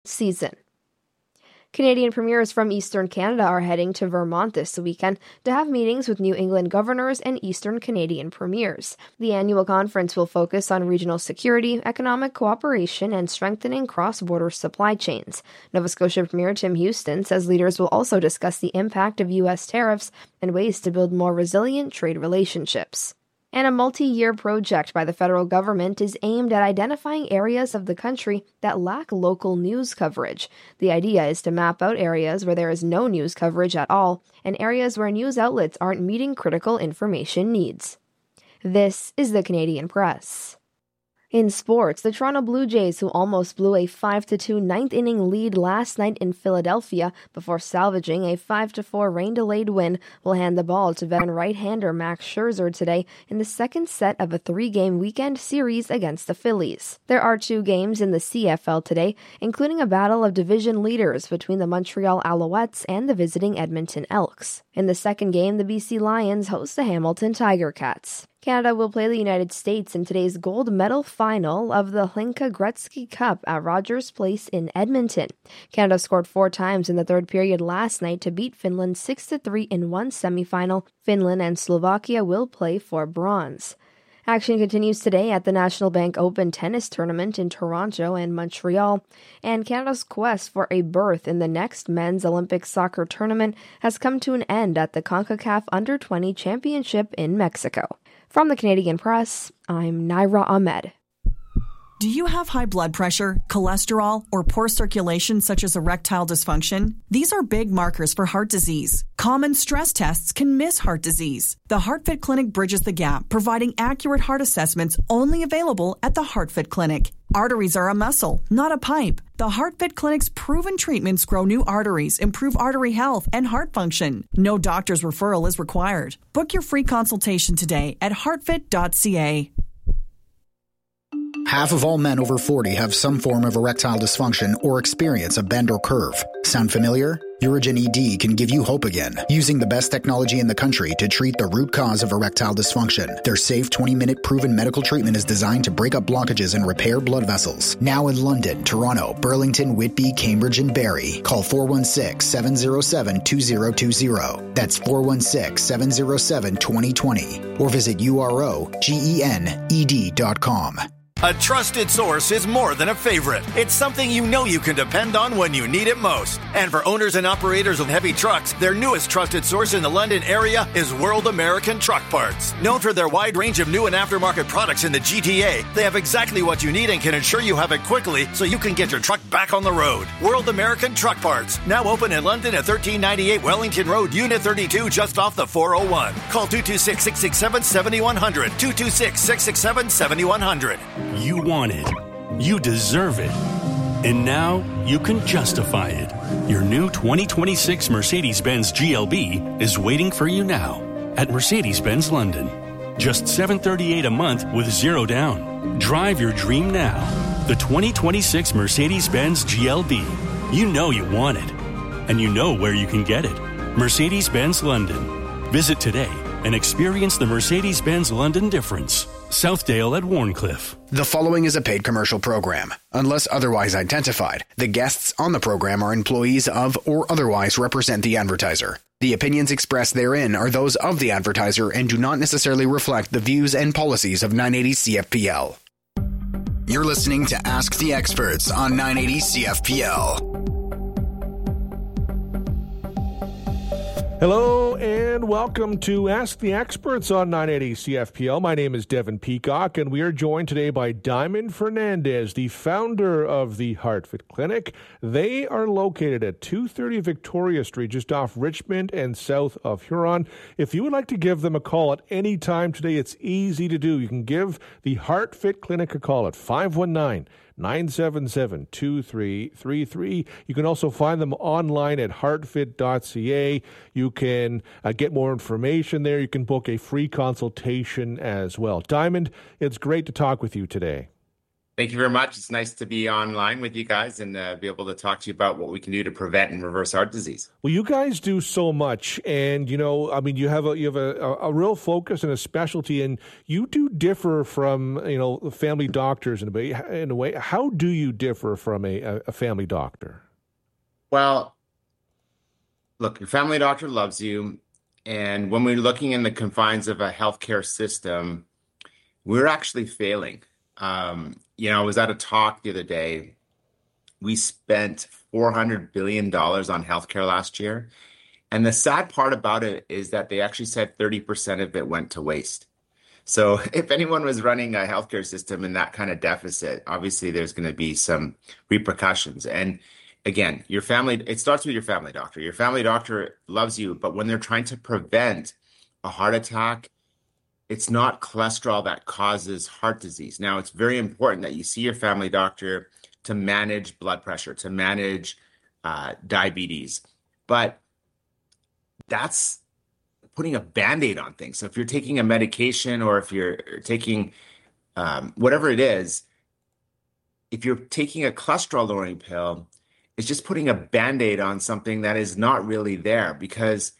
season. Canadian premiers from Eastern Canada are heading to Vermont this weekend to have meetings with New England governors and Eastern Canadian premiers. The annual conference will focus on regional security, economic cooperation, and strengthening cross-border supply chains. Nova Scotia Premier Tim Houston says leaders will also discuss the impact of U.S. tariffs and ways to build more resilient trade relationships. And a multi-year project by the federal government is aimed at identifying areas of the country that lack local news coverage. The idea is to map out areas where there is no news coverage at all and areas where news outlets aren't meeting critical information needs. This is the Canadian Press. In sports, the Toronto Blue Jays, who almost blew a 5-2 ninth-inning lead last night in Philadelphia before salvaging a 5-4 rain-delayed win, will hand the ball to veteran right-hander Max Scherzer today in the second set of a 3-game weekend series against the Phillies. There are 2 games in the CFL today, including a battle of division leaders between the Montreal Alouettes and the visiting Edmonton Elks. In the second game, the BC Lions host the Hamilton Tiger Cats. Canada will play the United States in today's gold medal final of the Hlinka Gretzky Cup at Rogers Place in Edmonton. Canada scored 4 times in the third period last night to beat Finland 6-3 in one semifinal. Finland and Slovakia will play for bronze. Action continues today at the National Bank Open Tennis Tournament in Toronto and Montreal, and Canada's quest for a berth in the next men's Olympic soccer tournament has come to an end at the CONCACAF Under-20 Championship in Mexico. From the Canadian Press, I'm Naira Ahmed. Do you have high blood pressure, cholesterol, or poor circulation such as erectile dysfunction? These are big markers for heart disease. Common stress tests can miss heart disease. The HeartFit Clinic bridges the gap, providing accurate heart assessments only available at the HeartFit Clinic. Arteries are a muscle, not a pipe. The HeartFit Clinic's proven treatments grow new arteries, improve artery health, and heart function. No doctor's referral is required. Book your free consultation today at heartfit.ca. Half of all men over 40 have some form of erectile dysfunction or experience a bend or curve. Sound familiar? Urigen ED can give you hope again, using the best technology in the country to treat the root cause of erectile dysfunction. Their safe 20-minute proven medical treatment is designed to break up blockages and repair blood vessels. Now in London, Toronto, Burlington, Whitby, Cambridge, and Barrie. Call 416-707-2020. That's 416-707-2020. Or visit UROGENED.com. A trusted source is more than a favorite. It's something you know you can depend on when you need it most. And for owners and operators of heavy trucks, their newest trusted source in the London area is World American Truck Parts. Known for their wide range of new and aftermarket products in the GTA, they have exactly what you need and can ensure you have it quickly so you can get your truck back on the road. World American Truck Parts, now open in London at 1398 Wellington Road, Unit 32, just off the 401. Call 226-667-7100, 226-667-7100. You want it. You deserve it. And now you can justify it. Your new 2026 Mercedes-Benz GLB is waiting for you now at Mercedes-Benz London. Just $738 a month with zero down. Drive your dream now. The 2026 Mercedes-Benz GLB. You know you want it. And you know where you can get it. Mercedes-Benz London. Visit today and experience the Mercedes-Benz London difference. Southdale at Warncliffe. The following is a paid commercial program. Unless otherwise identified, the guests on the program are employees of or otherwise represent the advertiser. The opinions expressed therein are those of the advertiser and do not necessarily reflect the views and policies of 980 CFPL. You're listening to Ask the Experts on 980 CFPL. Hello and welcome to Ask the Experts on 980 CFPL. My name is Devin Peacock, and we are joined today by Diamond Fernandez, the founder of the HeartFit Clinic. They are located at 230 Victoria Street, just off Richmond and south of Huron. If you would like to give them a call at any time today, it's easy to do. You can give the HeartFit Clinic a call at 519-977-2333. You can also find them online at heartfit.ca. You can get more information there. You can book a free consultation as well. Diamond, it's great to talk with you today. Thank you very much. It's nice to be online with you guys and be able to talk to you about what we can do to prevent and reverse heart disease. Well, you guys do so much, and you have a real focus and a specialty, and you do differ from family doctors in a way. How do you differ from a family doctor? Well, look, your family doctor loves you, and when we're looking in the confines of a healthcare system, we're actually failing. I was at a talk the other day. We spent $400 billion on healthcare last year. And the sad part about it is that they actually said 30% of it went to waste. So if anyone was running a healthcare system in that kind of deficit, obviously there's going to be some repercussions. And again, it starts with your family doctor. Your family doctor loves you, but when they're trying to prevent a heart attack, it's not cholesterol that causes heart disease. Now, it's very important that you see your family doctor to manage blood pressure, to manage diabetes. But that's putting a Band-Aid on things. So if you're taking a medication or if you're taking whatever it is, if you're taking a cholesterol-lowering pill, it's just putting a Band-Aid on something that is not really there because,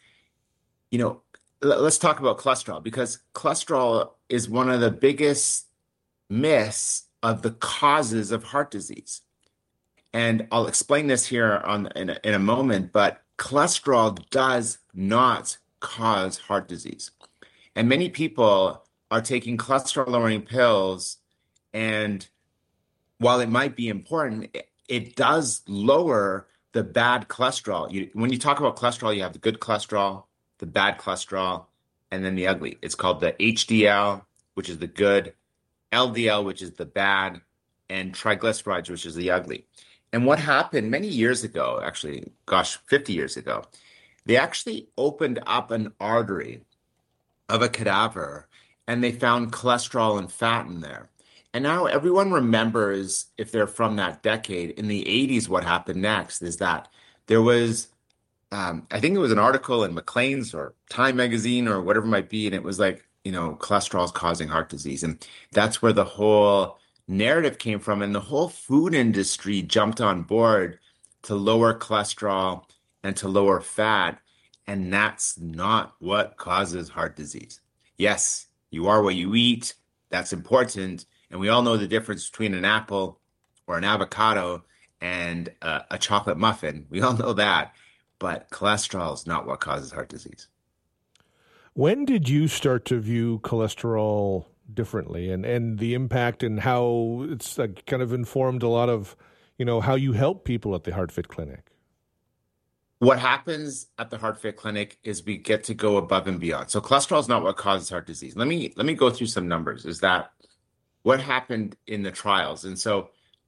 let's talk about cholesterol because cholesterol is one of the biggest myths of the causes of heart disease. And I'll explain this here in a moment, but cholesterol does not cause heart disease. And many people are taking cholesterol-lowering pills, and while it might be important, it does lower the bad cholesterol. When you talk about cholesterol, you have the good cholesterol, the bad cholesterol, and then the ugly. It's called the HDL, which is the good, LDL, which is the bad, and triglycerides, which is the ugly. And what happened many years ago, 50 years ago, they actually opened up an artery of a cadaver and they found cholesterol and fat in there. And now everyone remembers, if they're from that decade, in the 80s, what happened next is that there was I think it was an article in Maclean's or Time magazine or whatever it might be. And it was like, cholesterol is causing heart disease. And that's where the whole narrative came from. And the whole food industry jumped on board to lower cholesterol and to lower fat. And that's not what causes heart disease. Yes, you are what you eat. That's important. And we all know the difference between an apple or an avocado and a chocolate muffin. We all know that. But cholesterol is not what causes heart disease. When did you start to view cholesterol differently and the impact and how it's kind of informed a lot of, how you help people at the HeartFit Clinic? What happens at the HeartFit Clinic is we get to go above and beyond. So cholesterol is not what causes heart disease. Let me go through some numbers. Is that what happened in the trials? And so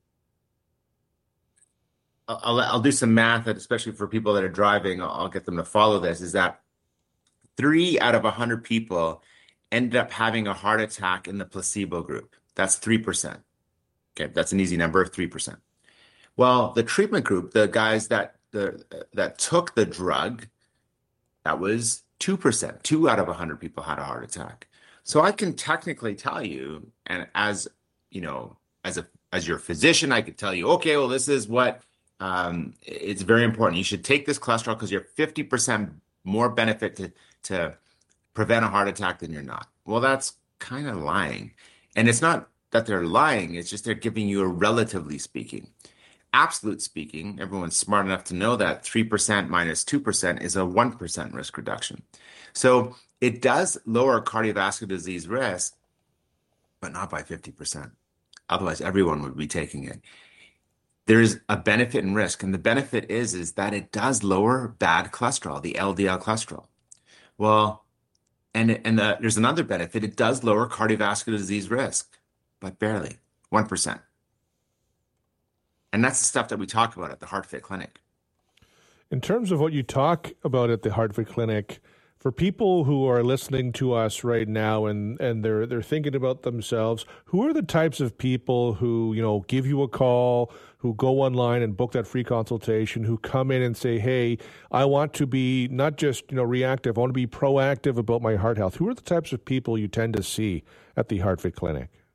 I'll do some math, especially for people that are driving. I'll get them to follow this, is that 3 out of 100 people ended up having a heart attack in the placebo group. That's 3%. Okay, that's an easy number, 3%. Well, the treatment group, the guys that took the drug, that was 2%. 2 out of 100 people had a heart attack. So I can technically tell you, and as your physician, I could tell you, okay, well, this is what it's very important. You should take this cholesterol because you're 50% more benefit to prevent a heart attack than you're not. Well, that's kind of lying. And it's not that they're lying. It's just they're giving you a relatively speaking. Absolute speaking, everyone's smart enough to know that 3% minus 2% is a 1% risk reduction. So it does lower cardiovascular disease risk, but not by 50%. Otherwise, everyone would be taking it. There is a benefit and risk, and the benefit is that it does lower bad cholesterol, the LDL cholesterol. Well, there's another benefit. It does lower cardiovascular disease risk, but barely, 1%. And that's the stuff that we talk about at the HeartFit Clinic. In terms of what you talk about at the HeartFit Clinic, for people who are listening to us right now and they're thinking about themselves, who are the types of people who, give you a call, who go online and book that free consultation, who come in and say, hey, I want to be not just, reactive, I want to be proactive about my heart health? Who are the types of people you tend to see at the HeartFit Clinic?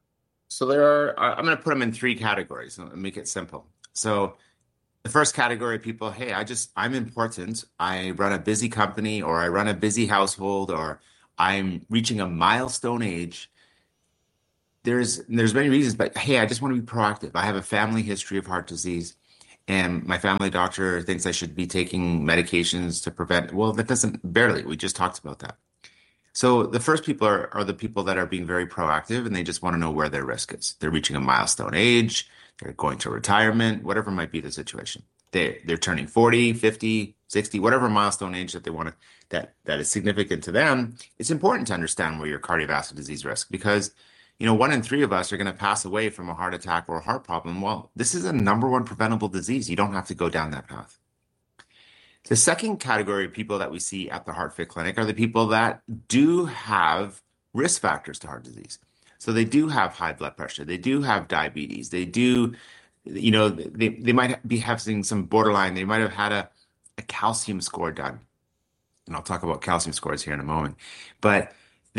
So I'm going to put them in three categories and make it simple. So the first category of people, hey, I'm important. I run a busy company, or I run a busy household, or I'm reaching a milestone age. There's many reasons, but hey, I just want to be proactive. I have a family history of heart disease, and my family doctor thinks I should be taking medications to prevent. Well, that doesn't, barely. We just talked about that. So the first people are the people that are being very proactive, and they just want to know where their risk is. They're reaching a milestone age, they're going to retirement, whatever might be the situation. They're turning 40, 50, 60, whatever milestone age that they want to, that is significant to them. It's important to understand where your cardiovascular disease risk, because 1 in 3 of us are going to pass away from a heart attack or a heart problem. Well, this is a number one preventable disease. You don't have to go down that path. The second category of people that we see at the HeartFit Clinic are the people that do have risk factors to heart disease. So they do have high blood pressure. They do have diabetes. They do, they might be having some borderline. They might have had a calcium score done. And I'll talk about calcium scores here in a moment. But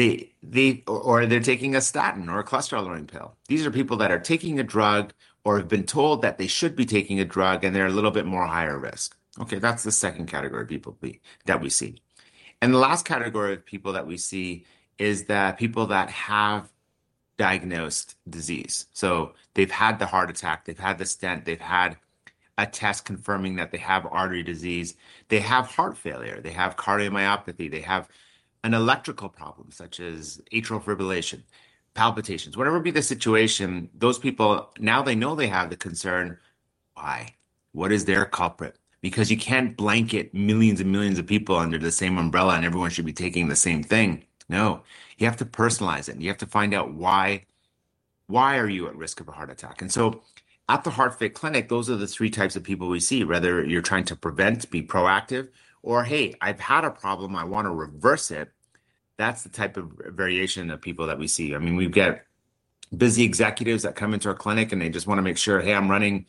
or they're taking a statin or a cholesterol-lowering pill. These are people that are taking a drug or have been told that they should be taking a drug, and they're a little bit more higher risk. Okay, that's the second category of people that we see. And the last category of people that we see is that people that have diagnosed disease. So they've had the heart attack, they've had the stent, they've had a test confirming that they have artery disease, they have heart failure, they have cardiomyopathy, they have an electrical problem such as atrial fibrillation, palpitations, whatever be the situation. Those people, now they know they have the concern. Why? What is their culprit? Because you can't blanket millions and millions of people under the same umbrella and everyone should be taking the same thing. No, you have to personalize it. And you have to find out why are you at risk of a heart attack? And so at the HeartFit Clinic, those are the three types of people we see, whether you're trying to prevent, be proactive, or, hey, I've had a problem, I want to reverse it. That's the type of variation of people that we see. I mean, we've got busy executives that come into our clinic and they just want to make sure, hey, I'm running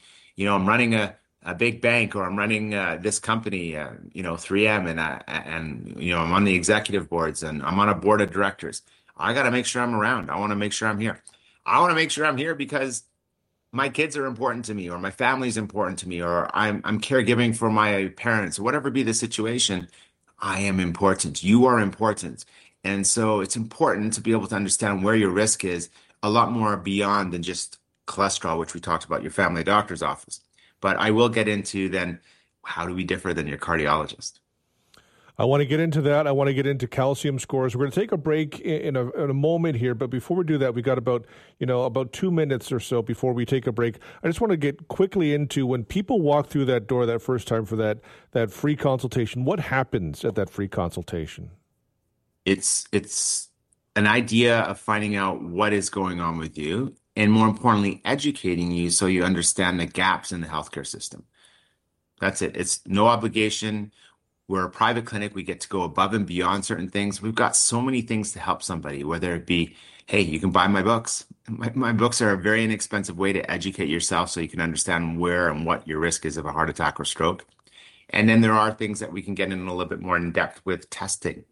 a big bank, or I'm running this company, 3M, and I'm on the executive boards and I'm on a board of directors. I got to make sure I'm around. I want to make sure I'm here. I want to make sure I'm here because my kids are important to me, or my family is important to me, or I'm caregiving for my parents, whatever be the situation. I am important. You are important. And so it's important to be able to understand where your risk is a lot more beyond than just cholesterol, which we talked about, your family doctor's office. But I will get into then, how do we differ than your cardiologist? I want to get into that. I want to get into calcium scores. We're going to take a break in a moment here, but before we do that, we got about 2 minutes or so before we take a break. I just want to get quickly into, when people walk through that door that first time for that free consultation, what happens at that free consultation? It's an idea of finding out what is going on with you, and more importantly, educating you so you understand the gaps in the healthcare system. That's it. It's no obligation. We're a private clinic. We get to go above and beyond certain things. We've got so many things to help somebody, whether it be, hey, you can buy my books. My books are a very inexpensive way to educate yourself so you can understand where and what your risk is of a heart attack or stroke. And then there are things that we can get in a little bit more in depth with testing.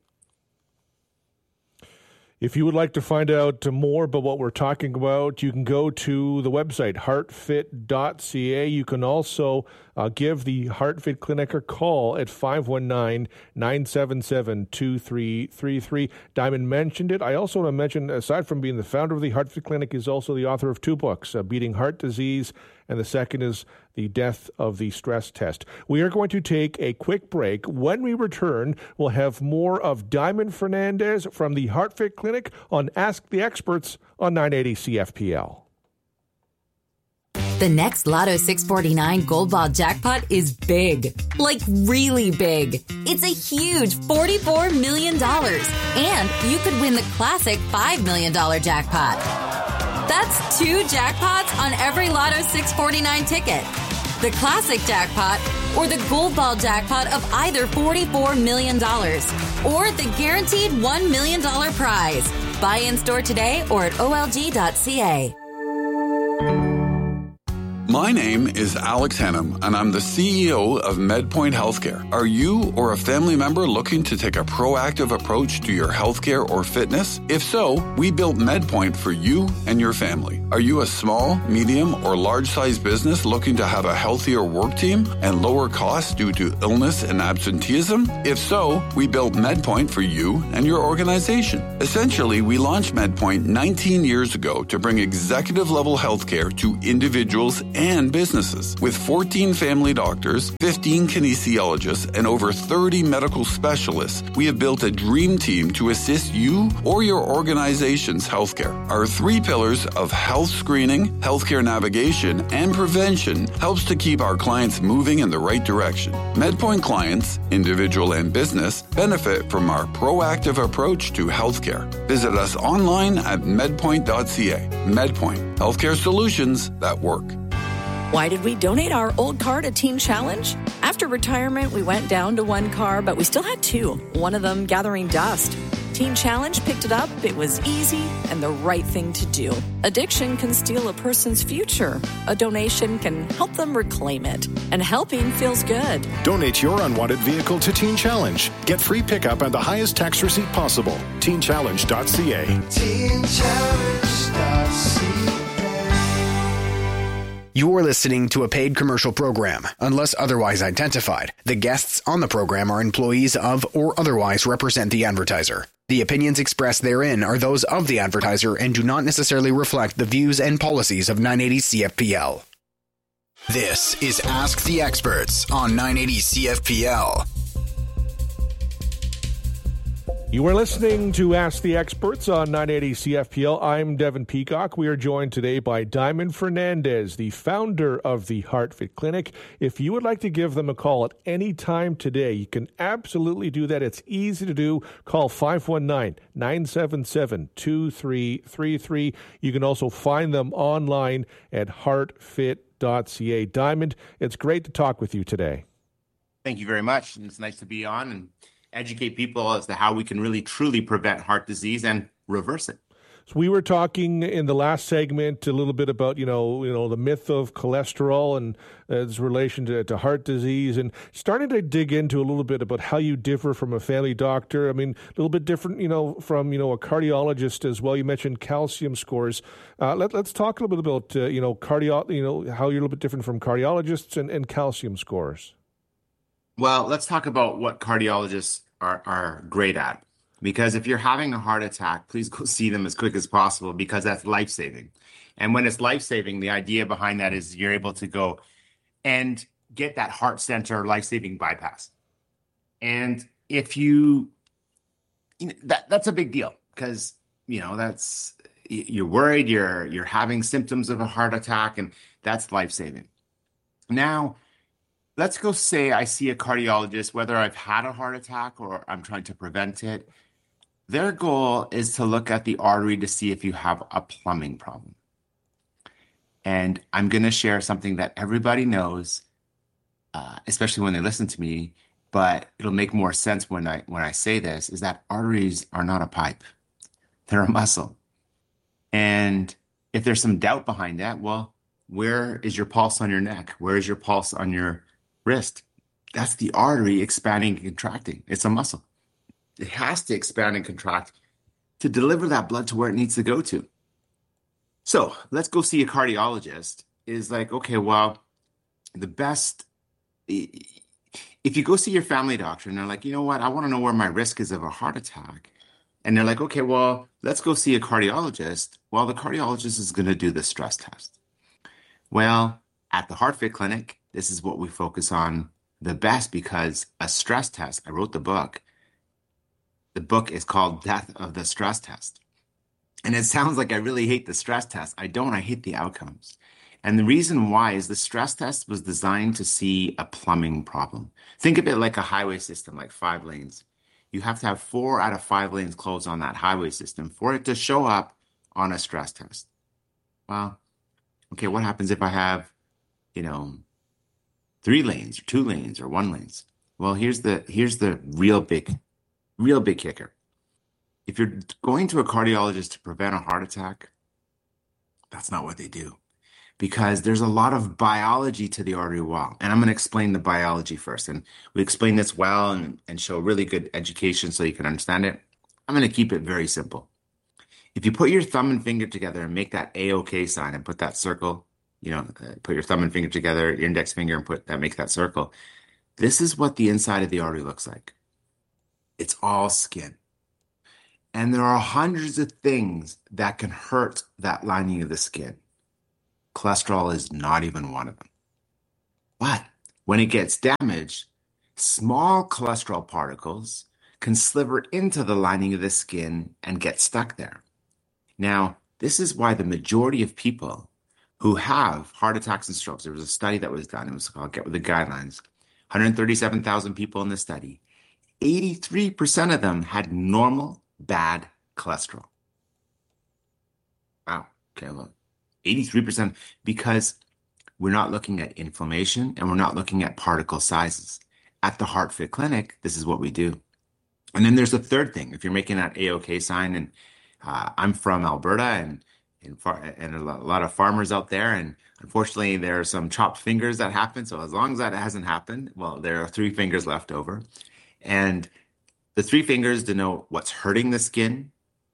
If you would like to find out more about what we're talking about, you can go to the website, heartfit.ca. You can also give the HeartFit Clinic a call at 519-977-2333. Diamond mentioned it. I also want to mention, aside from being the founder of the HeartFit Clinic, is also the author of 2 books, Beating Heart Disease, and the second is The Death of the Stress Test. We are going to take a quick break. When we return, we'll have more of Diamond Fernandez from the HeartFit Clinic on Ask the Experts on 980 CFPL. The next Lotto 649 Gold Ball jackpot is big, like really big. It's a huge $44 million. And you could win the classic $5 million jackpot. That's 2 jackpots on every Lotto 649 ticket. The classic jackpot or the Gold Ball jackpot of either $44 million or the guaranteed $1 million prize. Buy in store today or at olg.ca. My name is Alex Hannum, and I'm the CEO of MedPoint Healthcare. Are you or a family member looking to take a proactive approach to your healthcare or fitness? If so, we built MedPoint for you and your family. Are you a small, medium, or large-sized business looking to have a healthier work team and lower costs due to illness and absenteeism? If so, we built MedPoint for you and your organization. Essentially, we launched MedPoint 19 years ago to bring executive-level healthcare to individuals and businesses. With 14 family doctors, 15 kinesiologists, and over 30 medical specialists, we have built a dream team to assist you or your organization's healthcare. Our 3 pillars of health screening, healthcare navigation, and prevention helps to keep our clients moving in the right direction. MedPoint clients, individual and business, benefit from our proactive approach to healthcare. Visit us online at medpoint.ca. MedPoint, healthcare solutions that work. Why did we donate our old car to Teen Challenge? After retirement, we went down to 1 car, but we still had 2, one of them gathering dust. Teen Challenge picked it up. It was easy and the right thing to do. Addiction can steal a person's future. A donation can help them reclaim it. And helping feels good. Donate your unwanted vehicle to Teen Challenge. Get free pickup and the highest tax receipt possible. TeenChallenge.ca. TeenChallenge.ca. You're listening to a paid commercial program. Unless otherwise identified, the guests on the program are employees of or otherwise represent the advertiser. The opinions expressed therein are those of the advertiser and do not necessarily reflect the views and policies of 980 CFPL. This is Ask the Experts on 980 CFPL. You are listening to Ask the Experts on 980 CFPL. I'm Devin Peacock. We are joined today by Diamond Fernandez, the founder of the HeartFit Clinic. If you would like to give them a call at any time today, you can absolutely do that. It's easy to do. Call 519-977-2333. You can also find them online at heartfit.ca. Diamond, it's great to talk with you today. Thank you very much. And it's nice to be on and educate people as to how we can really truly prevent heart disease and reverse it. So we were talking in the last segment a little bit about, the myth of cholesterol and its relation to heart disease, and starting to dig into a little bit about how you differ from a family doctor. I mean, a little bit different, from, a cardiologist as well. You mentioned calcium scores. Let's talk a little bit about, how you're a little bit different from cardiologists and calcium scores. Well, let's talk about what cardiologists are great at. Because if you're having a heart attack, please go see them as quick as possible because that's life-saving. And when it's life-saving, the idea behind that is you're able to go and get that heart center life-saving bypass. And if that's a big deal because, that's you're worried, you're having symptoms of a heart attack, and that's life-saving. Now, let's go say I see a cardiologist, whether I've had a heart attack or I'm trying to prevent it. Their goal is to look at the artery to see if you have a plumbing problem. And I'm going to share something that everybody knows, especially when they listen to me, but it'll make more sense when I say this, is that arteries are not a pipe. They're a muscle. And if there's some doubt behind that, well, where is your pulse on your neck? Where is your pulse on your wrist? That's the artery expanding and contracting. It's a muscle. It has to expand and contract to deliver that blood to where it needs to go to. So let's go see a cardiologist. Is like, okay, well, the best, if you go see your family doctor and they're like, you know what, I want to know where my risk is of a heart attack. And they're like, okay, well, let's go see a cardiologist. Well, the cardiologist is going to do the stress test. Well, at the HeartFit Clinic, this is what we focus on the best because a stress test, I wrote the book. The book is called Death of the Stress Test. And it sounds like I really hate the stress test. I don't. I hate the outcomes. And the reason why is the stress test was designed to see a plumbing problem. Think of it like a highway system, like 5 lanes. You have to have 4 out of 5 lanes closed on that highway system for it to show up on a stress test. Well, okay, what happens if I have, 3 lanes or 2 lanes or 1 lanes? Well, here's the real big kicker. If you're going to a cardiologist to prevent a heart attack, that's not what they do. because there's a lot of biology to the artery wall. And I'm going to explain the biology first. And we explain this well and show really good education so you can understand it. I'm going to keep it very simple. If you put your thumb and finger together and make that A-OK sign and put that circle, put your thumb and finger together, your index finger, and make that circle. This is what the inside of the artery looks like. It's all skin. And there are hundreds of things that can hurt that lining of the skin. Cholesterol is not even one of them. But when it gets damaged, small cholesterol particles can sliver into the lining of the skin and get stuck there. Now, this is why the majority of people who have heart attacks and strokes, there was a study that was done, it was called Get With the Guidelines, 137,000 people in the study, 83% of them had normal, bad cholesterol. Wow, okay, look, 83%, because we're not looking at inflammation and we're not looking at particle sizes. At the HeartFit Clinic, this is what we do. And then there's a third thing. If you're making that A-OK sign, and I'm from Alberta and a lot of farmers out there, and unfortunately there are some chopped fingers that happen. So as long as that hasn't happened, well, there are 3 fingers left over. And the 3 fingers denote what's hurting the skin,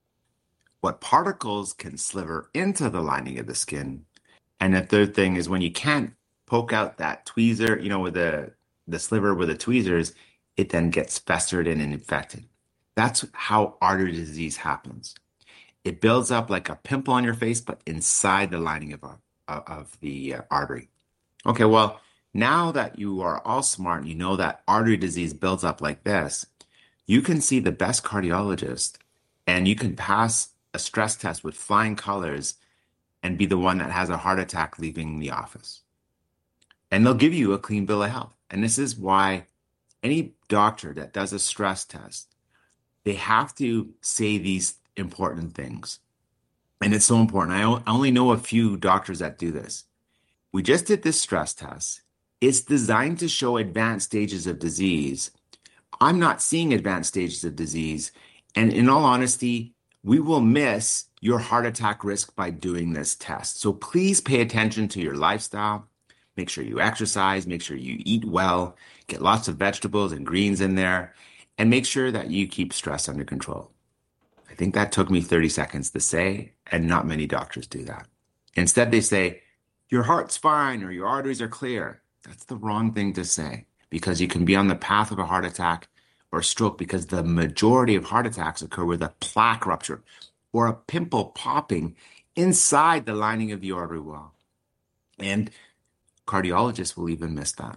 what particles can sliver into the lining of the skin. And the third thing is when you can't poke out that tweezer, with the sliver with the tweezers, it then gets festered and infected. That's how artery disease happens. It builds up like a pimple on your face, but inside the lining of the artery. Okay, well, now that you are all smart and you know that artery disease builds up like this, you can see the best cardiologist and you can pass a stress test with flying colors and be the one that has a heart attack leaving the office. And they'll give you a clean bill of health. And this is why any doctor that does a stress test, they have to say these important things. And it's so important. I only know a few doctors that do this. We just did this stress test. It's designed to show advanced stages of disease. I'm not seeing advanced stages of disease. And in all honesty, we will miss your heart attack risk by doing this test. So please pay attention to your lifestyle. Make sure you exercise, make sure you eat well, get lots of vegetables and greens in there, and make sure that you keep stress under control. I think that took me 30 seconds to say, and not many doctors do that. Instead, they say, your heart's fine or your arteries are clear. That's the wrong thing to say, because you can be on the path of a heart attack or stroke, because the majority of heart attacks occur with a plaque rupture or a pimple popping inside the lining of the artery wall. And cardiologists will even miss that.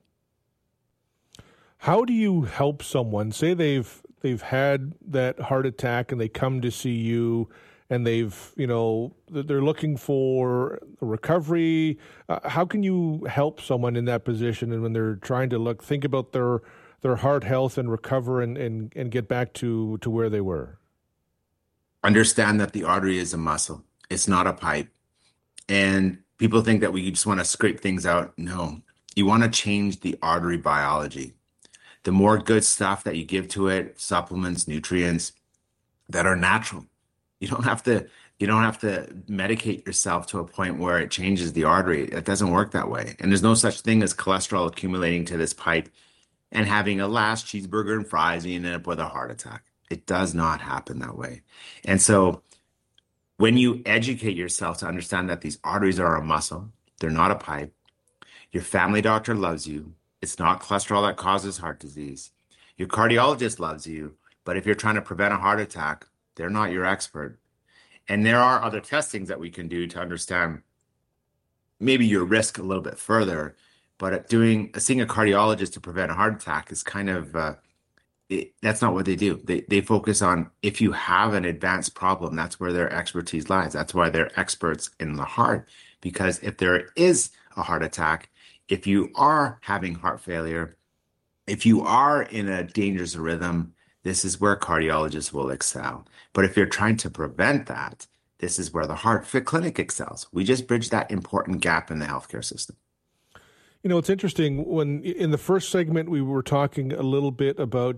How do you help someone? Say they've had that heart attack and they come to see you and they're looking for a recovery. How can you help someone in that position and when they're trying to think about their heart health and recover and get back to where they were? Understand that the artery is a muscle. It's not a pipe. And people think that we just want to scrape things out. No, you want to change the artery biology. The more good stuff that you give to it, supplements, nutrients that are natural. You don't have to medicate yourself to a point where it changes the artery. It doesn't work that way. And there's no such thing as cholesterol accumulating to this pipe and having a last cheeseburger and fries and you end up with a heart attack. It does not happen that way. And so when you educate yourself to understand that these arteries are a muscle, they're not a pipe, your family doctor loves you. It's not cholesterol that causes heart disease. Your cardiologist loves you, but if you're trying to prevent a heart attack, they're not your expert. And there are other testings that we can do to understand maybe your risk a little bit further, but seeing a cardiologist to prevent a heart attack is kind of, that's not what they do. They focus on if you have an advanced problem, that's where their expertise lies. That's why they're experts in the heart, because if there is a heart attack, if you are having heart failure, if you are in a dangerous rhythm, this is where cardiologists will excel. But if you're trying to prevent that, this is where the HeartFit Clinic excels. We just bridge that important gap in the healthcare system. It's interesting when in the first segment we were talking a little bit about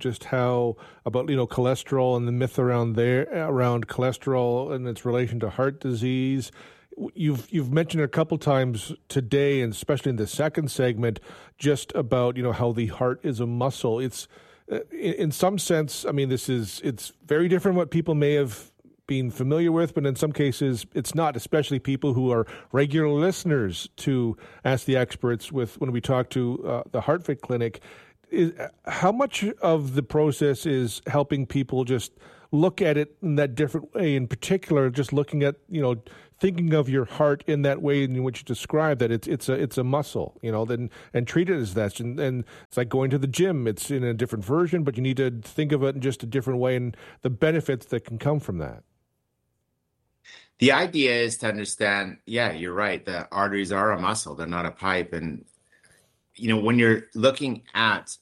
cholesterol and the myth around cholesterol and its relation to heart disease. you've mentioned a couple times today, and especially in the second segment, just about how the heart is a muscle. It's in some sense, I mean, it's very different what people may have been familiar with, but in some cases it's not, especially people who are regular listeners to Ask the Experts when we talk to the HeartFit Clinic. How much of the process is helping people just look at it in that different way, in particular, just looking at, thinking of your heart in that way in which you describe that it's a muscle, and treat it as that. And it's like going to the gym. It's in a different version, but you need to think of it in just a different way and the benefits that can come from that. The idea is to understand, yeah, you're right. The arteries are a muscle. They're not a pipe. And, when you're looking at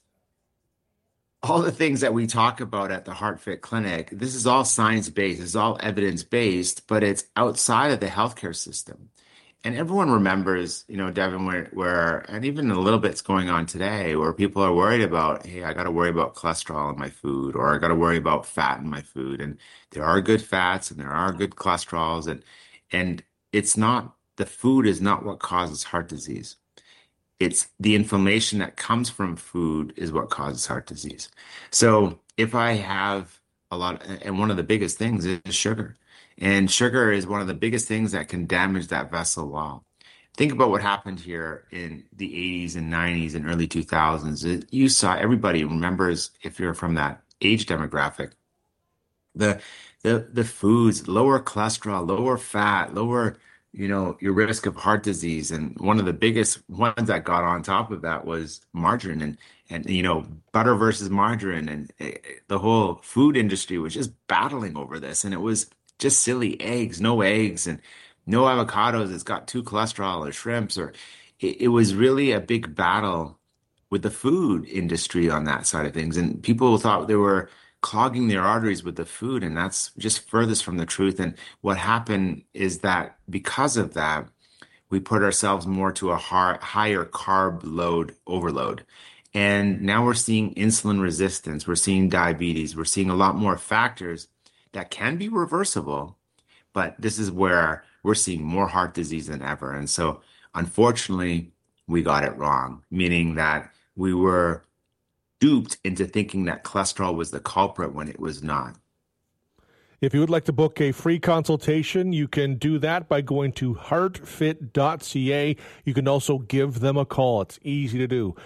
all the things that we talk about at the HeartFit Clinic, this is all science-based, it's all evidence-based, but it's outside of the healthcare system. And everyone remembers, Devin, where, and even a little bit's going on today, where people are worried about, hey, I got to worry about cholesterol in my food, or I got to worry about fat in my food. And there are good fats and there are good cholesterols, and it's not, the food is not what causes heart disease. It's the inflammation that comes from food is what causes heart disease. So if I have a lot, and one of the biggest things is sugar. And sugar is one of the biggest things that can damage that vessel wall. Think about what happened here in the 80s and 90s and early 2000s. You saw, everybody remembers, if you're from that age demographic, the foods, lower cholesterol, lower fat, lower, your risk of heart disease. And one of the biggest ones that got on top of that was margarine and butter versus margarine. And the whole food industry was just battling over this. And it was just silly no eggs and no avocados. It's got too cholesterol, or shrimps, or it was really a big battle with the food industry on that side of things. And people thought they were clogging their arteries with the food, and that's just furthest from the truth. And what happened is that because of that, we put ourselves more to a higher carb load overload. And now we're seeing insulin resistance, we're seeing diabetes, we're seeing a lot more factors that can be reversible, but this is where we're seeing more heart disease than ever. And so, unfortunately, we got it wrong, meaning that we were duped into thinking that cholesterol was the culprit when it was not. If you would like to book a free consultation, you can do that by going to heartfit.ca. You can also give them a call. It's easy to do.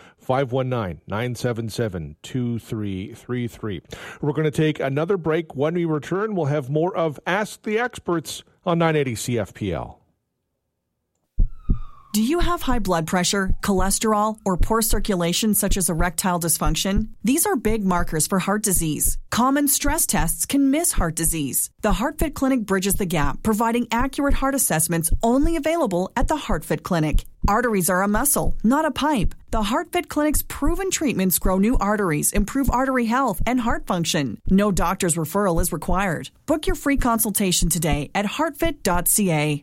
519-977-2333. We're going to take another break. When we return, we'll have more of Ask the Experts on 980 CFPL. Do you have high blood pressure, cholesterol, or poor circulation such as erectile dysfunction? These are big markers for heart disease. Common stress tests can miss heart disease. The HeartFit Clinic bridges the gap, providing accurate heart assessments only available at the HeartFit Clinic. Arteries are a muscle, not a pipe. The HeartFit Clinic's proven treatments grow new arteries, improve artery health, and heart function. No doctor's referral is required. Book your free consultation today at heartfit.ca.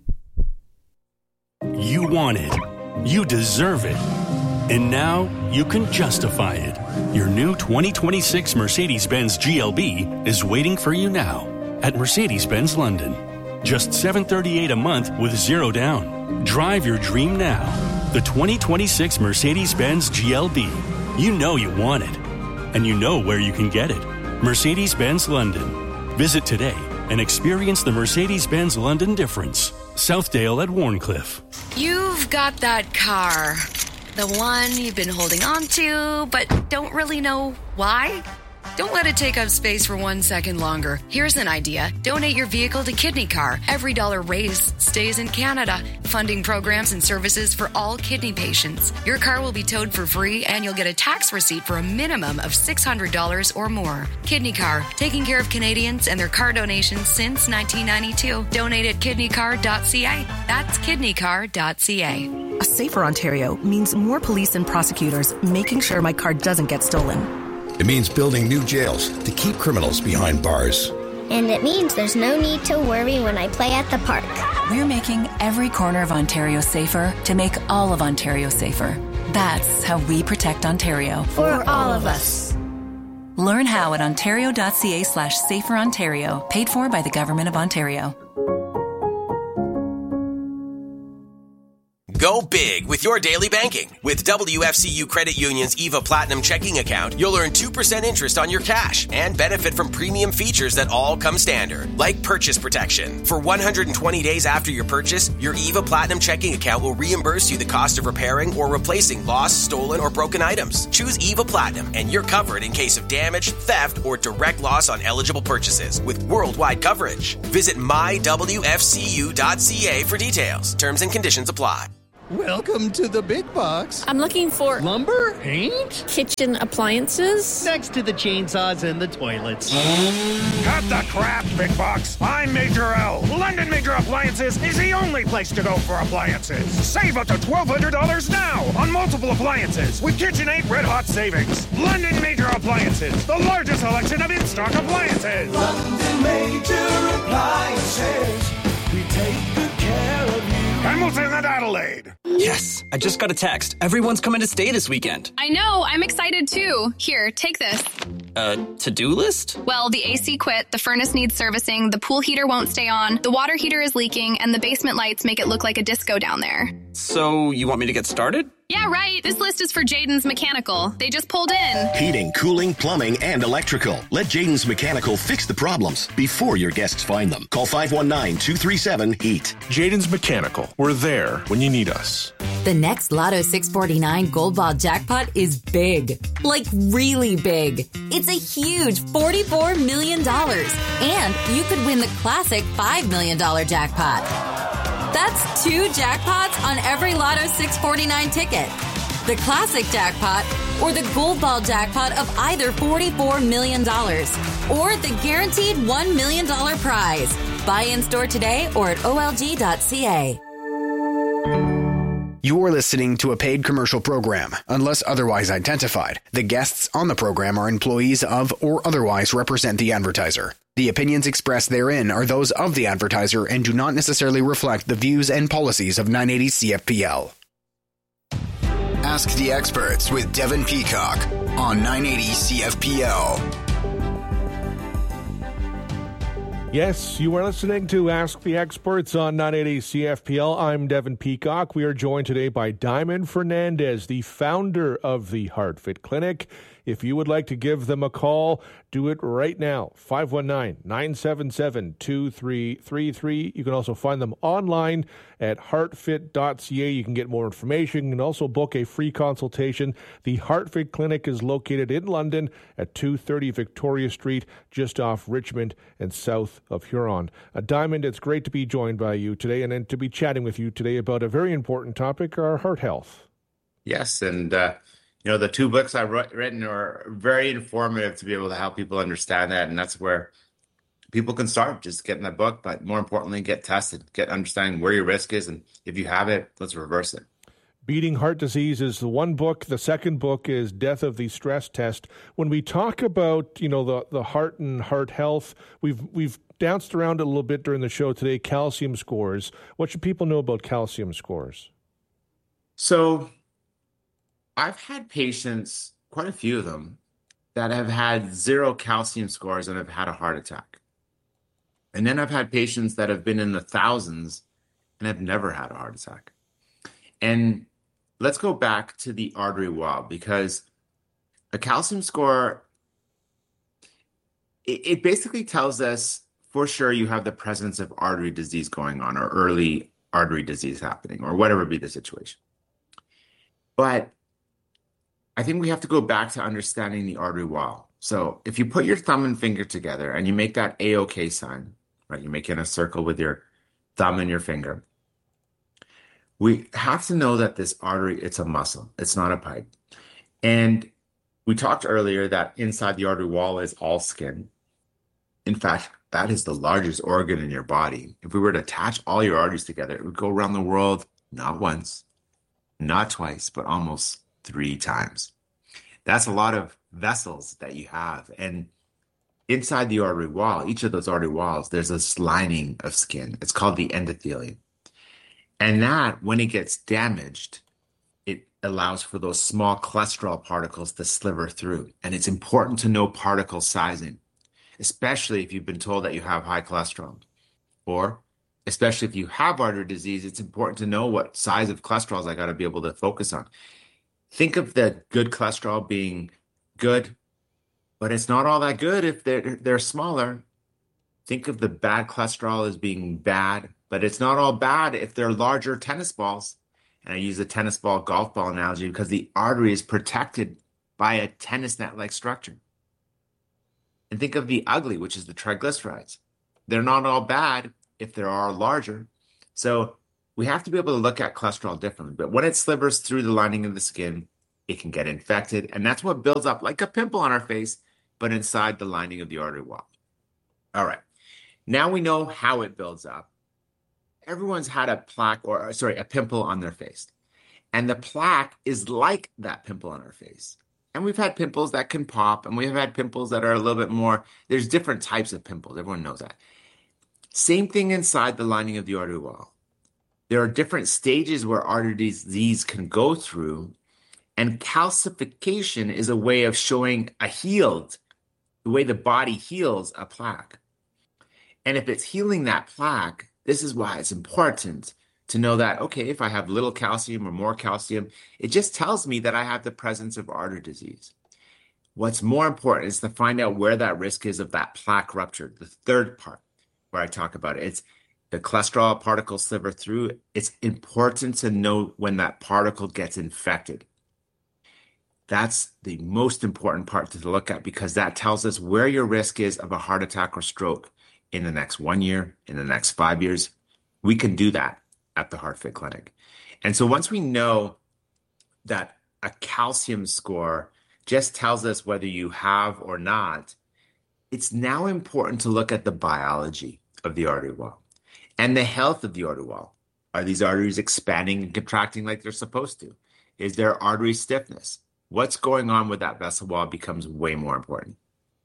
You want it. You deserve it. And now you can justify it. Your new 2026 Mercedes-Benz GLB is waiting for you now at Mercedes-Benz London. Just $738 a month with zero down. Drive your dream now. The 2026 Mercedes-Benz GLB. You know you want it. And you know where you can get it. Mercedes-Benz London. Visit today and experience the Mercedes-Benz London difference. Southdale at Warncliffe. You've got that car. The one you've been holding on to, but don't really know why? Don't let it take up space for 1 second longer. Here's an idea. Donate your vehicle to Kidney Car. Every dollar raised stays in Canada, funding programs and services for all kidney patients. Your car will be towed for free, and you'll get a tax receipt for a minimum of $600 or more. Kidney Car, taking care of Canadians and their car donations since 1992. Donate at kidneycar.ca. That's kidneycar.ca. A safer Ontario means more police and prosecutors making sure my car doesn't get stolen. It means building new jails to keep criminals behind bars. And it means there's no need to worry when I play at the park. We're making every corner of Ontario safer to make all of Ontario safer. That's how we protect Ontario. For all of us. Learn how at ontario.ca/saferontario. Paid for by the Government of Ontario. Go big with your daily banking. With WFCU Credit Union's EVA Platinum checking account, you'll earn 2% interest on your cash and benefit from premium features that all come standard, like purchase protection. For 120 days after your purchase, your EVA Platinum checking account will reimburse you the cost of repairing or replacing lost, stolen, or broken items. Choose EVA Platinum, and you're covered in case of damage, theft, or direct loss on eligible purchases with worldwide coverage. Visit mywfcu.ca for details. Terms and conditions apply. Welcome to the big box. I'm looking for lumber, paint, kitchen appliances. Next to the chainsaws and the toilets. Cut the crap, big box. I'm Major L. London Major Appliances is the only place to go for appliances. Save up to $1,200 now on multiple appliances with KitchenAid Red Hot Savings. London Major Appliances, the largest selection of in-stock appliances. London Major Appliances. We take good care of you. Hamilton and Adelaide. Yes, I just got a text. Everyone's coming to stay this weekend. I know, I'm excited too. Here, take this. To-do list? Well, the AC quit, the furnace needs servicing, the pool heater won't stay on, the water heater is leaking, and the basement lights make it look like a disco down there. So, you want me to get started? Yeah, right. This list is for Jaden's Mechanical. They just pulled in. Heating, cooling, plumbing, and electrical. Let Jaden's Mechanical fix the problems before your guests find them. Call 519-237-HEAT. Jaden's Mechanical. We're there when you need us. The next Lotto 649 Gold Ball jackpot is big. Like really big. It's a huge $44 million. And you could win the classic $5 million jackpot. That's 2 jackpots on every Lotto 649 ticket. The classic jackpot or the Gold Ball jackpot of either $44 million or the guaranteed $1 million prize. Buy in store today or at olg.ca. You're listening to a paid commercial program. Unless otherwise identified, the guests on the program are employees of or otherwise represent the advertiser. The opinions expressed therein are those of the advertiser and do not necessarily reflect the views and policies of 980 CFPL. Ask the Experts with Devin Peacock on 980 CFPL. Yes, you are listening to Ask the Experts on 980 CFPL. I'm Devin Peacock. We are joined today by Diamond Fernandez, the founder of the HeartFit Clinic. If you would like to give them a call, do it right now, 519-977-2333. You can also find them online at heartfit.ca. You can get more information. You can also book a free consultation. The HeartFit Clinic is located in London at 230 Victoria Street, just off Richmond and south of Huron. Diamond, it's great to be joined by you today and to be chatting with you today about a very important topic, our heart health. Yes, and the 2 books I've written are very informative to be able to help people understand that. And that's where people can start, just getting the book, but more importantly, get tested, get understanding where your risk is. And if you have it, let's reverse it. Beating Heart Disease is the one book. The second book is Death of the Stress Test. When we talk about, the heart and heart health, we've danced around it a little bit during the show today, calcium scores. What should people know about calcium scores? So I've had patients, quite a few of them, that have had 0 calcium scores and have had a heart attack. And then I've had patients that have been in the thousands and have never had a heart attack. And let's go back to the artery wall, because a calcium score, it basically tells us for sure you have the presence of artery disease going on or early artery disease happening or whatever be the situation. But I think we have to go back to understanding the artery wall. So if you put your thumb and finger together and you make that A-OK sign, right? You're making a circle with your thumb and your finger. We have to know that this artery, it's a muscle. It's not a pipe. And we talked earlier that inside the artery wall is all skin. In fact, that is the largest organ in your body. If we were to attach all your arteries together, it would go around the world, not once, not twice, but almost 3 times. That's a lot of vessels that you have. And inside the artery wall, each of those artery walls, there's this lining of skin. It's called the endothelium. And that, when it gets damaged, it allows for those small cholesterol particles to sliver through. And it's important to know particle sizing, especially if you've been told that you have high cholesterol or especially if you have artery disease, it's important to know what size of cholesterols I got to be able to focus on. Think of the good cholesterol being good, but it's not all that good if they're smaller. Think of the bad cholesterol as being bad, but it's not all bad if they're larger tennis balls. And I use the tennis ball, golf ball analogy because the artery is protected by a tennis net-like structure. And think of the ugly, which is the triglycerides. They're not all bad if they are larger. So we have to be able to look at cholesterol differently. But when it slivers through the lining of the skin, it can get infected. And that's what builds up like a pimple on our face, but inside the lining of the artery wall. All right. Now we know how it builds up. Everyone's had a a pimple on their face. And the plaque is like that pimple on our face. And we've had pimples that can pop, and we've had pimples that are a little bit more, there's different types of pimples. Everyone knows that. Same thing inside the lining of the artery wall. There are different stages where artery disease can go through, and calcification is a way of showing the way the body heals a plaque. And if it's healing that plaque, this is why it's important to know that, okay, if I have little calcium or more calcium, it just tells me that I have the presence of artery disease. What's more important is to find out where that risk is of that plaque rupture, the third part where I talk about it. It's the cholesterol particles sliver through. It's important to know when that particle gets infected. That's the most important part to look at because that tells us where your risk is of a heart attack or stroke in the next 1 year, in the next 5 years. We can do that at the HeartFit Clinic. And so once we know that a calcium score just tells us whether you have or not, it's now important to look at the biology of the artery wall and the health of the artery wall. Are these arteries expanding and contracting like they're supposed to? Is there artery stiffness? What's going on with that vessel wall becomes way more important.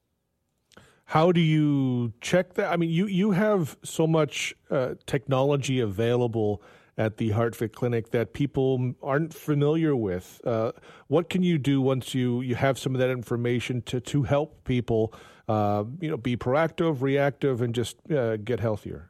How do you check that? I mean, you have so much technology available at the HeartFit Clinic that people aren't familiar with. What can you do once you have some of that information to help people, be proactive, reactive, and just get healthier?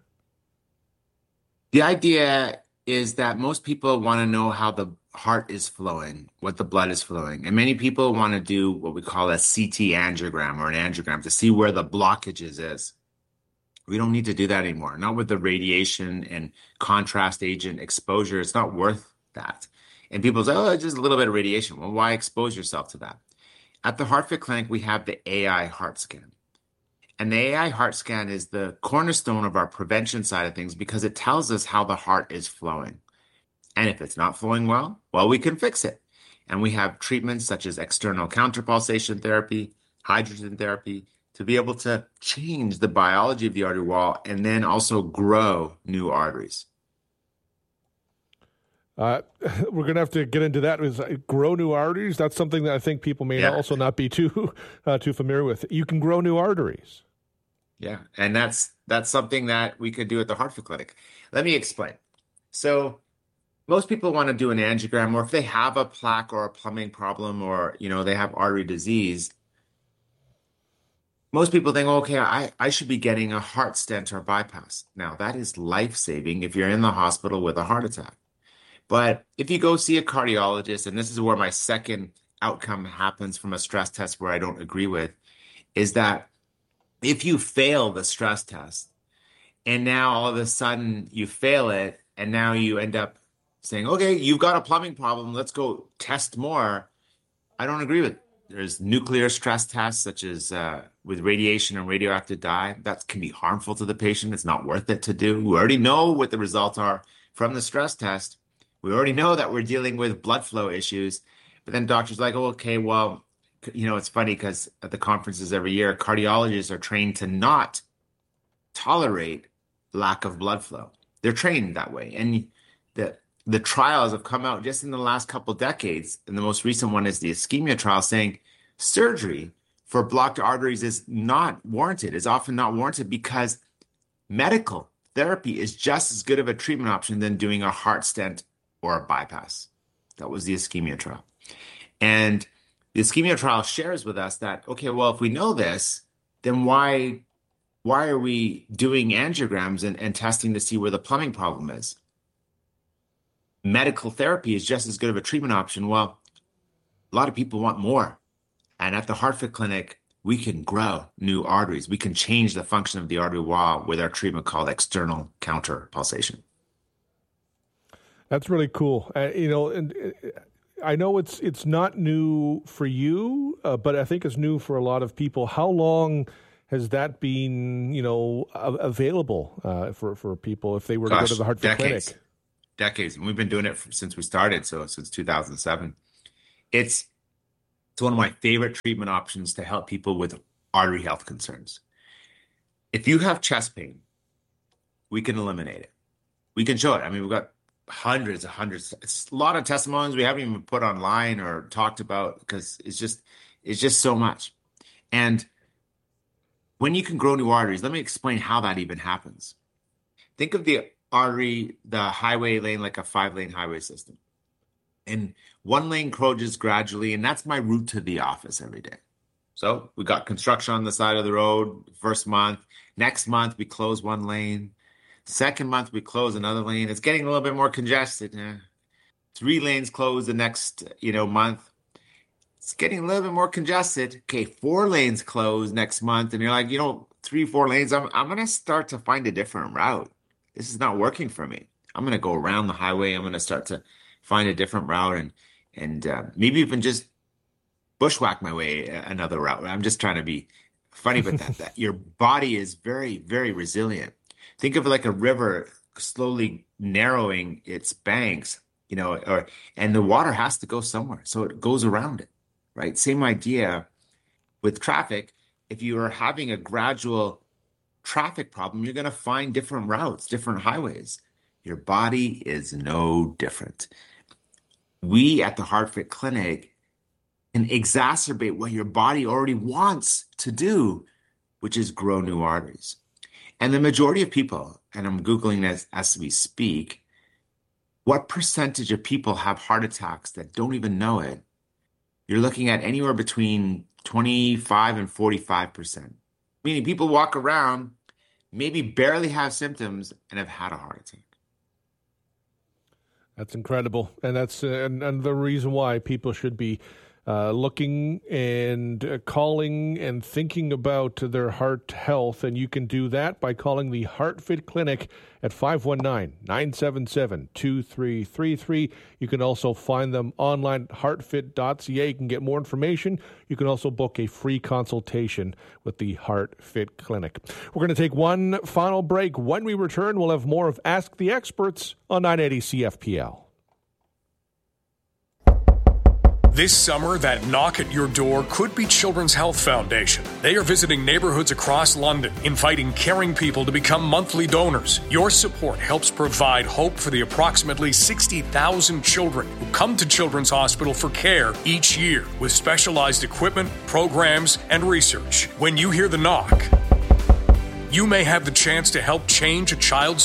The idea is that most people want to know how the heart is flowing, what the blood is flowing. And many people want to do what we call a CT angiogram or an angiogram to see where the blockages is. We don't need to do that anymore. Not with the radiation and contrast agent exposure. It's not worth that. And people say, oh, it's just a little bit of radiation. Well, why expose yourself to that? At the HeartFit Clinic, we have the AI heart scan. And the AI heart scan is the cornerstone of our prevention side of things because it tells us how the heart is flowing. And if it's not flowing well, we can fix it. And we have treatments such as external counterpulsation therapy, hydrogen therapy, to be able to change the biology of the artery wall and then also grow new arteries. We're going to have to get into that. Is grow new arteries? That's something that I think people may also not be too familiar with. You can grow new arteries. Yeah, and that's something that we could do at the HeartFit Clinic. Let me explain. So most people want to do an angiogram, or if they have a plaque or a plumbing problem, or they have artery disease, most people think, okay, I should be getting a heart stent or bypass. Now, that is life-saving if you're in the hospital with a heart attack. But if you go see a cardiologist, and this is where my second outcome happens from a stress test where I don't agree with, is that if you fail the stress test, and now all of a sudden you fail it, and now you end up saying, okay, you've got a plumbing problem, let's go test more. I don't agree with it. There's nuclear stress tests, such as with radiation and radioactive dye. That can be harmful to the patient. It's not worth it to do. We already know what the results are from the stress test. We already know that we're dealing with blood flow issues. But then doctors are like, oh, okay, well, it's funny because at the conferences every year, cardiologists are trained to not tolerate lack of blood flow. They're trained that way. And the trials have come out just in the last couple decades, and the most recent one is the ischemia trial, saying surgery for blocked arteries is not warranted, is often not warranted because medical therapy is just as good of a treatment option than doing a heart stent or a bypass. That was the ischemia trial. And the ischemia trial shares with us that, okay, well, if we know this, then why why are we doing angiograms and testing to see where the plumbing problem is? Medical therapy is just as good of a treatment option. Well, a lot of people want more. And at the HeartFit Clinic, we can grow new arteries. We can change the function of the artery wall with our treatment called external counter pulsation. That's really cool. And I know it's not new for you, but I think it's new for a lot of people. How long has that been, available for people if they were to go to the HeartFit Clinic? Decades. And we've been doing it since we started, so since 2007. It's one of my favorite treatment options to help people with artery health concerns. If you have chest pain, we can eliminate it. We can show it. I mean, we've got hundreds. It's a lot of testimonies we haven't even put online or talked about because it's just so much. And when you can grow new arteries, let me explain how that even happens. Think of the artery, the highway lane, like a 5-lane highway system. And one lane closes gradually, and that's my route to the office every day. So we got construction on the side of the road first month. Next month, we close one lane. Second month, we close another lane. It's getting a little bit more congested. 3 lanes close the next, month. It's getting a little bit more congested. Okay, 4 lanes close next month. And you're like, 3, 4 lanes, I'm going to start to find a different route. This is not working for me. I'm going to go around the highway. I'm going to start to find a different route and maybe even just bushwhack my way another route. I'm just trying to be funny, but that your body is very, very resilient. Think of it like a river slowly narrowing its banks, and the water has to go somewhere. So it goes around it, right? Same idea with traffic. If you are having a gradual traffic problem, you're going to find different routes, different highways. Your body is no different. We at the HeartFit Clinic can exacerbate what your body already wants to do, which is grow new arteries. And the majority of people, and I'm Googling this as we speak, what percentage of people have heart attacks that don't even know it? You're looking at anywhere between 25 and 45%. Meaning people walk around, maybe barely have symptoms, and have had a heart attack. That's incredible. And that's and the reason why people should be looking and calling and thinking about their heart health. And you can do that by calling the HeartFit Clinic at 519-977-2333. You can also find them online at heartfit.ca. You can get more information. You can also book a free consultation with the HeartFit Clinic. We're going to take one final break. When we return, we'll have more of Ask the Experts on 980 CFPL. This summer, that knock at your door could be Children's Health Foundation. They are visiting neighborhoods across London, inviting caring people to become monthly donors. Your support helps provide hope for the approximately 60,000 children who come to Children's Hospital for care each year with specialized equipment, programs, and research. When you hear the knock, you may have the chance to help change a child's